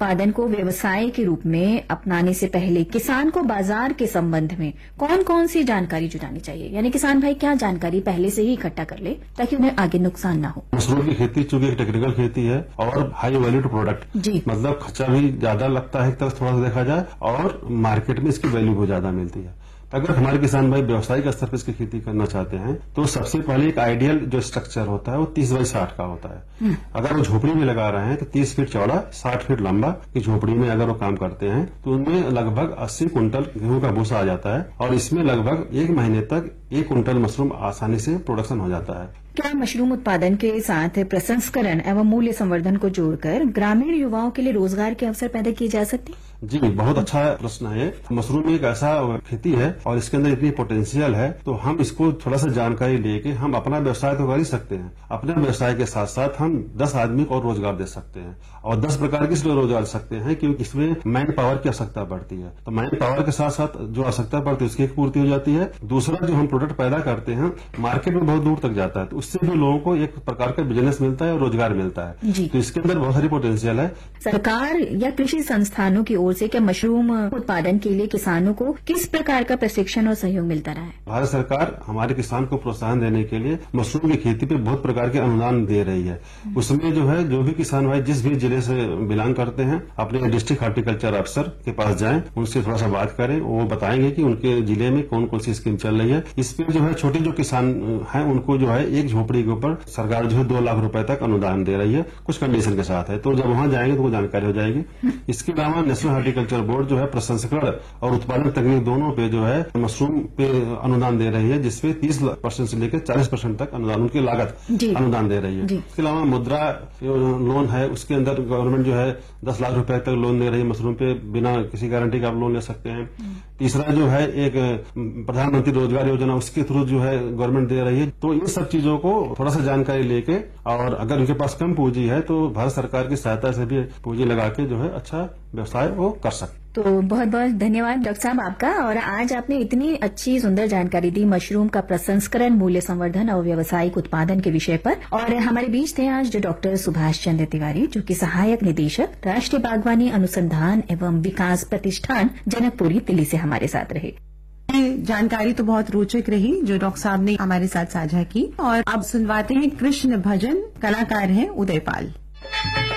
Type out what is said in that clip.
उत्पादन को व्यवसाय के रूप में अपनाने से पहले किसान को बाजार के संबंध में कौन कौन सी जानकारी जुटानी चाहिए? यानी किसान भाई क्या जानकारी पहले से ही इकट्ठा कर ले ताकि उन्हें आगे नुकसान ना हो। मशरूम की खेती चूंकि एक टेक्निकल खेती है और हाई वैल्यूड प्रोडक्ट जी, मतलब खर्चा भी ज्यादा लगता है एक तरह थोड़ा सा देखा जाए, और मार्केट में इसकी वैल्यू बहुत ज्यादा मिलती है। अगर हमारे किसान भाई व्यवसायिक स्तर पर इसकी खेती करना चाहते हैं तो सबसे पहले एक आइडियल जो स्ट्रक्चर होता है वो 30x60 का होता है। अगर वो झोपड़ी में लगा रहे हैं तो 30 फीट चौड़ा 60 फीट लंबा की झोपड़ी में अगर वो काम करते हैं तो उनमें लगभग 80 कुंटल गेहूं का भूसा आ जाता है और इसमें लगभग 1 महीने तक 1 कुंटल मशरूम आसानी से प्रोडक्शन हो जाता है। क्या मशरूम उत्पादन के साथ प्रसंस्करण एवं मूल्य संवर्धन को जोड़कर ग्रामीण युवाओं के लिए रोजगार के अवसर पैदा किए जा सकते? जी, बहुत अच्छा प्रश्न है। मशरूम एक ऐसा खेती है और इसके अंदर इतनी पोटेंशियल है, तो हम इसको थोड़ा सा जानकारी लेके हम अपना व्यवसाय तो कर ही सकते हैं। अपने व्यवसाय के साथ साथ हम 10 आदमी को और रोजगार दे सकते हैं और 10 प्रकार के इसलिए रोजगार दे सकते हैं क्योंकि इसमें मैन पावर की आवश्यकता पड़ती है। तो मैन पावर के साथ साथ जो आवश्यकता पड़ती है उसकी पूर्ति हो जाती है। दूसरा, जो हम प्रोडक्ट पैदा करते हैं मार्केट में बहुत दूर तक जाता है, तो उससे भी लोगों को एक प्रकार का बिजनेस मिलता है और रोजगार मिलता है। तो इसके अंदर बहुत सारी पोटेंशियल है। सरकार या कृषि संस्थानों की ओर से क्या मशरूम उत्पादन के लिए किसानों को किस प्रकार का प्रशिक्षण और सहयोग मिलता रहा है? भारत सरकार हमारे किसान को प्रोत्साहन देने के लिए मशरूम की खेती पे बहुत प्रकार के अनुदान दे रही है। उसमें जो है जो भी किसान भाई जिस भी जिले से बिलोंग करते हैं अपने डिस्ट्रिक्ट हॉर्टिकल्चर अफसर के पास जाएं, उनसे थोड़ा सा बात करें, वो बताएंगे कि उनके जिले में कौन कौन सी स्कीम चल रही है। इस पे जो है छोटे जो किसान हैं उनको जो है एक झोपड़ी के ऊपर सरकार जो है 2 लाख रुपए तक अनुदान दे रही है, कुछ कंडीशन के साथ है। तो जब वहां जाएंगे तो वो जानकारी हो जाएगी। इसके अलावा नेशनल हॉर्टिकल्चर बोर्ड जो है प्रसंस्करण और उत्पादन तकनीक दोनों पे जो है मशरूम पे अनुदान दे रही है, जिसपे 30% से लेकर 40% तक अनुदान उनकी लागत अनुदान दे रही है। इसके अलावा मुद्रा लोन है, उसके अंदर गवर्नमेंट जो है 10 लाख रुपए तक लोन दे रही है मशरूम पे, बिना किसी गारंटी का आप लोन ले सकते हैं। तीसरा जो है एक प्रधानमंत्री रोजगार योजना, उसके थ्रू जो है गवर्नमेंट दे रही है। तो इन सब चीजों को थोड़ा सा जानकारी लेके, और अगर उनके पास कम पूंजी है तो भारत सरकार की सहायता से भी पूंजी लगा के जो है अच्छा व्यवसाय वो कर सकते। तो बहुत बहुत धन्यवाद डॉक्टर साहब आपका। और आज आपने इतनी अच्छी सुंदर जानकारी दी मशरूम का प्रसंस्करण, मूल्य संवर्धन और व्यावसायिक उत्पादन के विषय पर। और हमारे बीच थे आज डॉक्टर सुभाष चंद्र तिवारी, जो कि सहायक निदेशक राष्ट्रीय बागवानी अनुसंधान एवं विकास प्रतिष्ठान जनकपुरी, दिल्ली से हमारे साथ रहे। जानकारी तो बहुत रोचक रही जो डॉक्टर साहब ने हमारे साथ साझा की। और अब सुनवाते हैं कृष्ण भजन, कलाकार हैं उदयपाल।